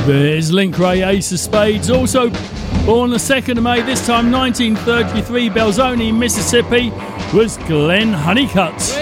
There's Link Ray, Ace of Spades, also born the 2nd of May, this time 1933, Belzoni, Mississippi, was Glenn Honeycutt.